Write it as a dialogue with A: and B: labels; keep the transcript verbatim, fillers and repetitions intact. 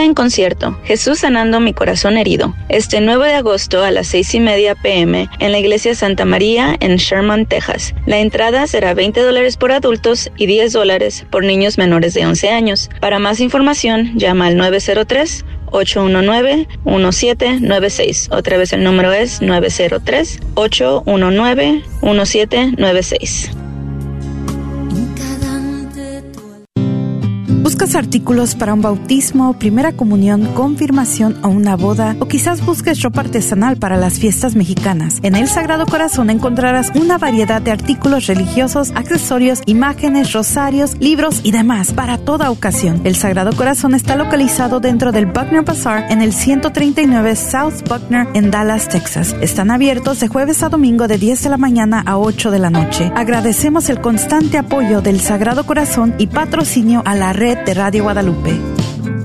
A: Ayuda en concierto, Jesús sanando mi corazón herido. Este nueve de agosto a las seis y media pm en la iglesia Santa María en Sherman, Texas. La entrada será veinte dólares por adultos y diez dólares por niños menores de once años. Para más información, llama al nueve cero tres, ocho uno nueve, uno siete nueve seis. Otra vez el número es nueve cero tres, ocho uno nueve, uno siete nueve seis.
B: ¿Buscas artículos para un bautismo, primera comunión, confirmación o una boda? O quizás busques ropa artesanal para las fiestas mexicanas. En El Sagrado Corazón encontrarás una variedad de artículos religiosos, accesorios, imágenes, rosarios, libros y demás para toda ocasión. El Sagrado Corazón está localizado dentro del Buckner Bazaar en el ciento treinta y nueve South Buckner en Dallas, Texas. Están abiertos de jueves a domingo de diez de la mañana a ocho de la noche. Agradecemos el constante apoyo del Sagrado Corazón y patrocinio a la red de Radio Guadalupe.